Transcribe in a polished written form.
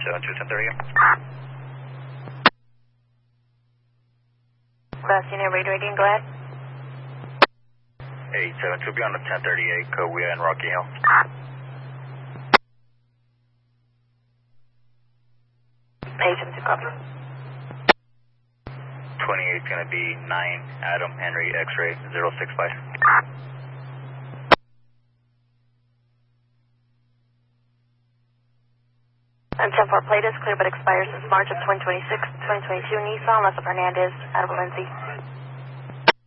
Class unit radar again, go ahead. 872, be on the 1038, Kawea and Rocky Hill. Agent to copy. 28 is going to be 9 Adam Henry X-ray 065. And 10-4 plate is clear but expires since March of 2026, 2022 Nissan, Lessa Fernandez, out of Valencia.